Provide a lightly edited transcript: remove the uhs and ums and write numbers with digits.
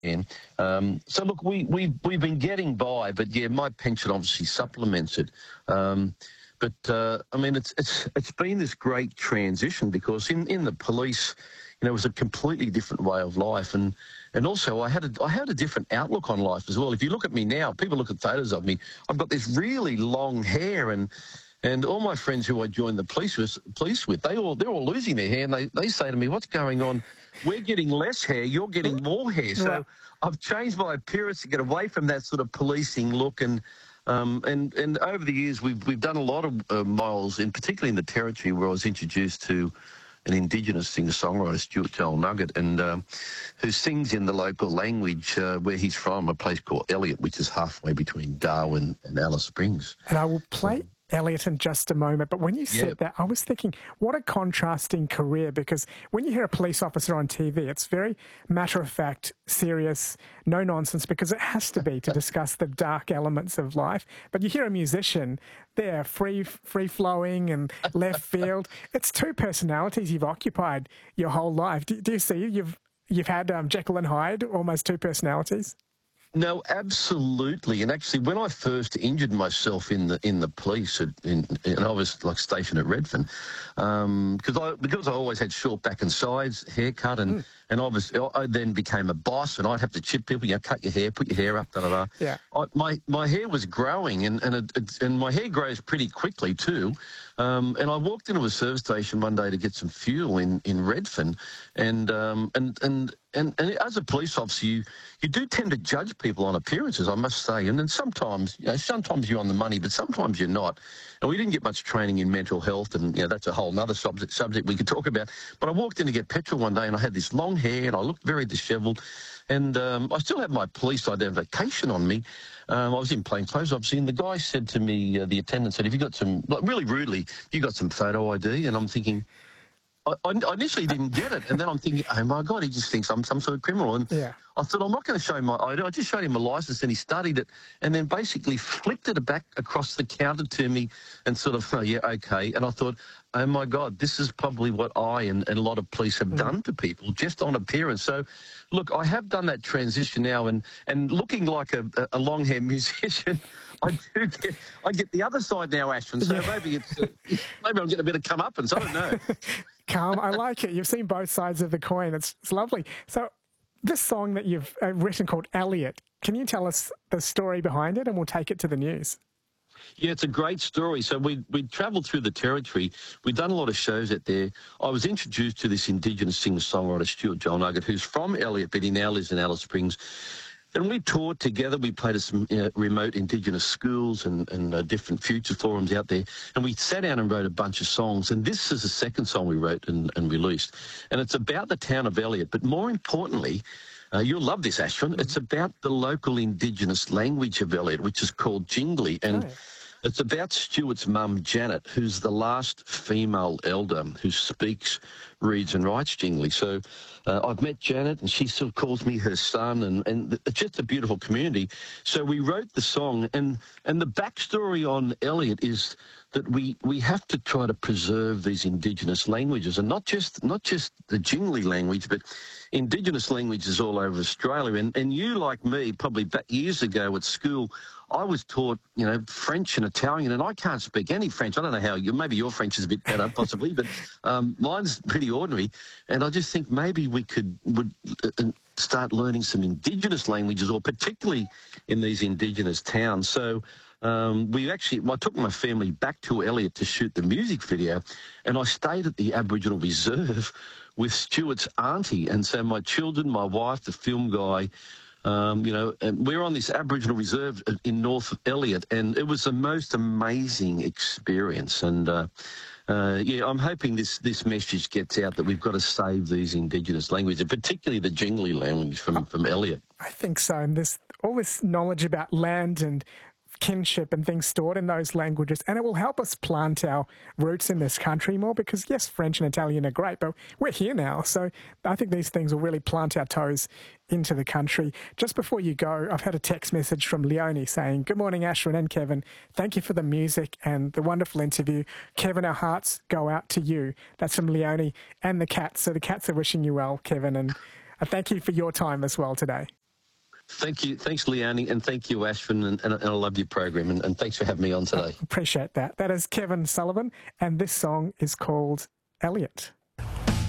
Ian. So look, we've been getting by, but yeah, my pension obviously supplements it. I mean, it's been this great transition because in the police, you know, it was a completely different way of life, and also I had a different outlook on life as well. If you look at me now, people look at photos of me. I've got this really long hair, and all my friends who I joined the police with, they're all losing their hair, and they say to me, "What's going on? We're getting less hair, you're getting more hair." So I've changed my appearance to get away from that sort of policing look, and over the years we've done a lot of miles, in particularly in the Territory, where I was introduced to an Indigenous singer-songwriter, Stuart Joel Nugget, and who sings in the local language where he's from, a place called Elliot, which is halfway between Darwin and Alice Springs. And I will play Elliot in just a moment, but when you said that, I was thinking, what a contrasting career, because when you hear a police officer on TV, it's very matter-of-fact, serious, no nonsense, because it has to be to discuss the dark elements of life. But you hear a musician, they're free-flowing and left field. It's two personalities you've occupied your whole life. Do you see you've had Jekyll and Hyde, almost two personalities? No, absolutely. And actually, when I first injured myself in the police, and I was like stationed at Redfern, because I always had short back and sides haircut, and I then became a boss, and I'd have to chip people, you know, cut your hair, put your hair up, da da da. Yeah. My hair was growing, and my hair grows pretty quickly too. And I walked into a service station one day to get some fuel in Redfern, and as a police officer, you do tend to judge people on appearances, I must say. And then sometimes you're on the money, but sometimes you're not. And we didn't get much training in mental health, and you know, that's a whole other subject we could talk about. But I walked in to get petrol one day, and I had this long hair, and I looked very dishevelled. And I still had my police identification on me. I was in plain clothes, obviously, and the guy said to me, the attendant said, "Have you got some," like really rudely, "you got some photo ID?" And I'm thinking, I initially didn't get it, and then I'm thinking, oh my God, he just thinks I'm some sort of criminal. And I thought, I'm not going to show him my ID. I just showed him my license, and he studied it, and then basically flicked it back across the counter to me and sort of, oh, yeah, okay. And I thought, oh my God, this is probably what I and a lot of police have done to people, just on appearance. So, look, I have done that transition now, and looking like a long-haired musician, I get the other side now, Ashton. So maybe I'm getting a bit of comeuppance. I don't know. Calm, I like it. You've seen both sides of the coin. It's lovely. So this song that you've written called Elliot, can you tell us the story behind it, and we'll take it to the news? Yeah, it's a great story. So we travelled through the Territory. We'd done a lot of shows out there. I was introduced to this Indigenous singer-songwriter, Stuart Joel Nugget, who's from Elliot, but he now lives in Alice Springs. And we toured together. We played at some remote Indigenous schools and different future forums out there. And we sat down and wrote a bunch of songs. And this is the second song we wrote and released. And it's about the town of Elliot. But more importantly, you'll love this, Ashwin. It's about the local Indigenous language of Elliot, which is called Jingli. And it's about Stuart's mum, Janet, who's the last female elder who speaks, reads and writes Jingli. So I've met Janet, and she still calls me her son, and it's just a beautiful community. So we wrote the song, and the backstory on Elliot is that we have to try to preserve these Indigenous languages, and not just the Jingli language, but Indigenous languages all over Australia. And you, like me, probably back years ago at school, I was taught, you know, French and Italian, and I can't speak any French. I don't know how maybe your French is a bit better, possibly, but mine's pretty ordinary. And I just think maybe we would start learning some Indigenous languages, or particularly in these Indigenous towns. So I took my family back to Elliot to shoot the music video, and I stayed at the Aboriginal Reserve with Stuart's auntie. And so my children, my wife, the film guy, you know, and we're on this Aboriginal Reserve in North Elliot, and it was the most amazing experience. And yeah, I'm hoping this message gets out that we've got to save these Indigenous languages, particularly the Jingli language from Elliot. I think so. And there's all this knowledge about land and kinship and things stored in those languages, and it will help us plant our roots in this country more, because yes, French and Italian are great, but we're here now, so I think these things will really plant our toes into the country. Just before you go, I've had a text message from Leonie saying, "Good morning, Ashwin and Kevin. Thank you for the music and the wonderful interview. Kevin, our hearts go out to you." That's from Leonie and the cats. So the cats are wishing you well, Kevin, and thank you for your time as well today. Thank you. Thanks, Leanne, and thank you, Ashwin, and I love your program, and thanks for having me on today. Appreciate that. That is Kevin Sullivan, and this song is called Elliot.